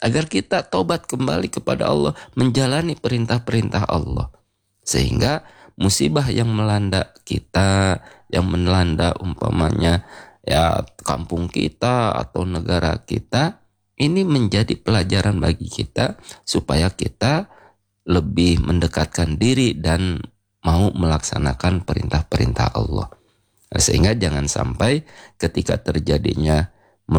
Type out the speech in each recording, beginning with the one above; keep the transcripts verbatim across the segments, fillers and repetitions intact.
agar kita tobat kembali kepada Allah, menjalani perintah-perintah Allah. Sehingga musibah yang melanda kita, yang melanda umpamanya ya kampung kita atau negara kita, ini menjadi pelajaran bagi kita supaya kita lebih mendekatkan diri dan mau melaksanakan perintah-perintah Allah. Sehingga jangan sampai ketika terjadinya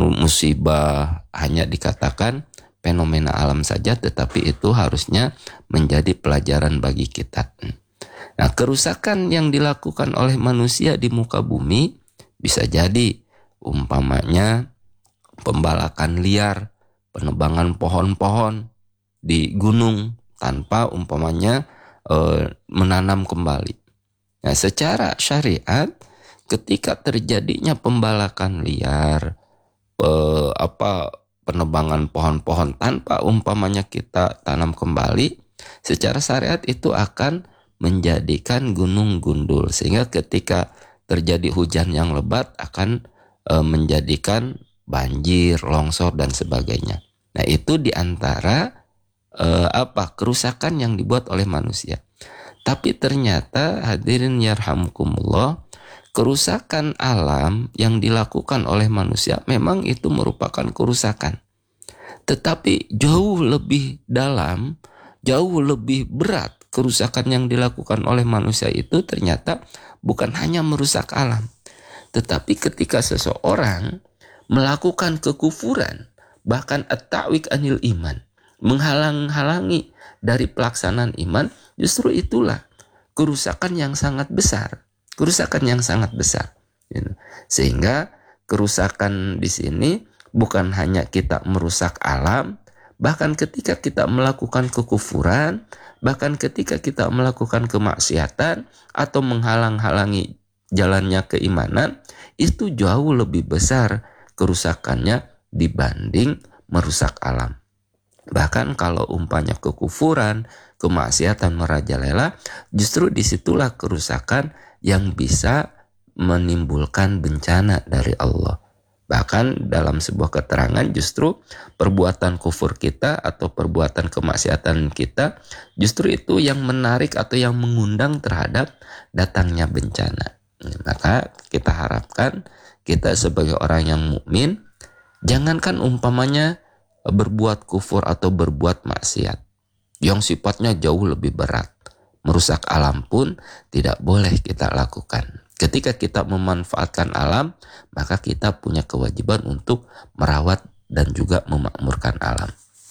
musibah hanya dikatakan fenomena alam saja, tetapi itu harusnya menjadi pelajaran bagi kita. Nah, kerusakan yang dilakukan oleh manusia di muka bumi bisa jadi umpamanya pembalakan liar, penebangan pohon-pohon di gunung tanpa umpamanya e, menanam kembali. Nah, secara syariat ketika terjadinya pembalakan liar, e, apa penebangan pohon-pohon tanpa umpamanya kita tanam kembali, secara syariat itu akan menjadikan gunung gundul, sehingga ketika terjadi hujan yang lebat akan e, menjadikan banjir, longsor dan sebagainya. Nah, itu diantara Uh, apa kerusakan yang dibuat oleh manusia. Tapi ternyata hadirin yarhamukumullah, kerusakan alam yang dilakukan oleh manusia memang itu merupakan kerusakan, tetapi jauh lebih dalam, jauh lebih berat. Kerusakan yang dilakukan oleh manusia itu ternyata bukan hanya merusak alam, tetapi ketika seseorang melakukan kekufuran, bahkan at-ta'wik anil iman, menghalang-halangi dari pelaksanaan iman, justru itulah kerusakan yang sangat besar, kerusakan yang sangat besar. Sehingga kerusakan di sini bukan hanya kita merusak alam, bahkan ketika kita melakukan kekufuran, bahkan ketika kita melakukan kemaksiatan atau menghalang-halangi jalannya keimanan, itu jauh lebih besar kerusakannya dibanding merusak alam. Bahkan kalau umpamanya kekufuran, kemaksiatan merajalela, justru disitulah kerusakan yang bisa menimbulkan bencana dari Allah. Bahkan dalam sebuah keterangan justru perbuatan kufur kita atau perbuatan kemaksiatan kita justru itu yang menarik atau yang mengundang terhadap datangnya bencana. Maka kita harapkan kita sebagai orang yang mukmin, jangankan umpamanya berbuat kufur atau berbuat maksiat yang sifatnya jauh lebih berat, merusak alam pun tidak boleh kita lakukan. Ketika kita memanfaatkan alam, maka kita punya kewajiban untuk merawat dan juga memakmurkan alam.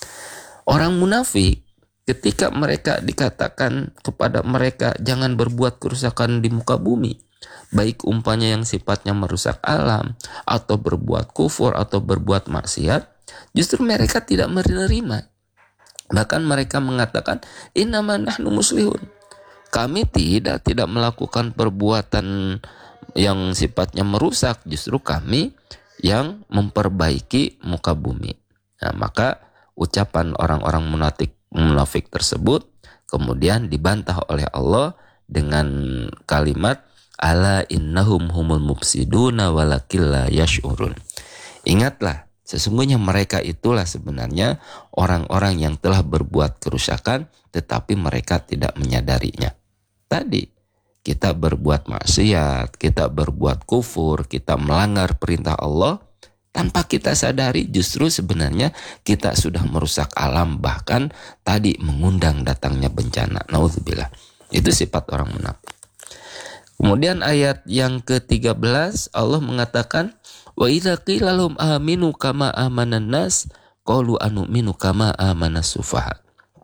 Orang munafik ketika mereka dikatakan kepada mereka jangan berbuat kerusakan di muka bumi, baik umpamanya yang sifatnya merusak alam atau berbuat kufur atau berbuat maksiat, justru mereka tidak menerima. Bahkan mereka mengatakan innama nahnu muslihun. Kami tidak tidak melakukan perbuatan yang sifatnya merusak, justru kami yang memperbaiki muka bumi. Nah, maka ucapan orang-orang munafik munafik tersebut kemudian dibantah oleh Allah dengan kalimat ala innahum humul mufsiduna walakil la yash'urun. Ingatlah, sesungguhnya mereka itulah sebenarnya orang-orang yang telah berbuat kerusakan tetapi mereka tidak menyadarinya. Tadi kita berbuat maksiat, kita berbuat kufur, kita melanggar perintah Allah, tanpa kita sadari justru sebenarnya kita sudah merusak alam, bahkan tadi mengundang datangnya bencana. Naudzubillah. Itu sifat orang munafik. Kemudian ayat yang ketiga belas Allah mengatakan wa idza qila lahum aminu kama amanan nas qalu anu'minu kama amanas sufaha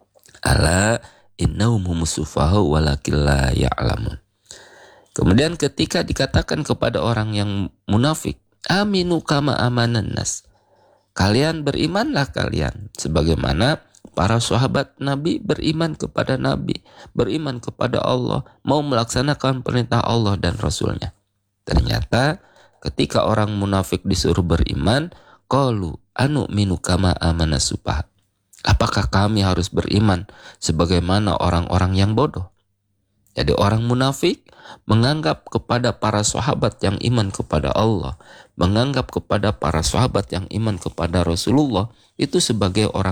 ala innahum humus sufaha walakin la ya'lamun. Kemudian ketika dikatakan kepada orang yang munafik, aminu kama amanan nas, kalian berimanlah kalian sebagaimana para sahabat Nabi beriman kepada Nabi, beriman kepada Allah, mau melaksanakan perintah Allah dan Rasulnya. Ternyata ketika orang munafik disuruh beriman, qalu anu'minu kama amanas sufaha. Apakah kami harus beriman sebagaimana orang-orang yang bodoh? Jadi orang munafik menganggap kepada para sahabat yang iman kepada Allah, menganggap kepada para sahabat yang iman kepada Rasulullah itu sebagai orang